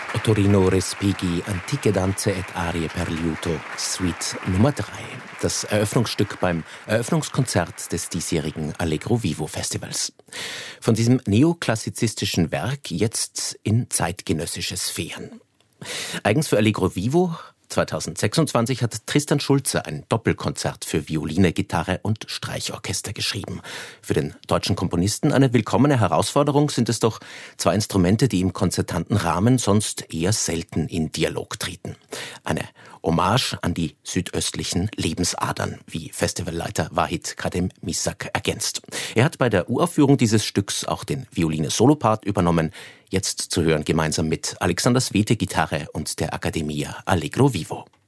Ottorino Respighi, Antiche Danze et Arie per Liuto, Suite Nummer 3. Das Eröffnungsstück beim Eröffnungskonzert des diesjährigen Allegro Vivo Festivals. Von diesem neoklassizistischen Werk jetzt in zeitgenössische Sphären. Eigens für Allegro Vivo 2026 hat Tristan Schulze ein Doppelkonzert für Violine, Gitarre und Streichorchester geschrieben. Für den deutschen Komponisten eine willkommene Herausforderung, sind es doch zwei Instrumente, die im konzertanten Rahmen sonst eher selten in Dialog treten. Eine Hommage an die südöstlichen Lebensadern, wie Festivalleiter Wahid Kadem Misak ergänzt. Er hat bei der Uraufführung dieses Stücks auch den Violine-Solopart übernommen. Jetzt zu hören gemeinsam mit Alexander Swete Gitarre und der Accademia Allegro Vivo.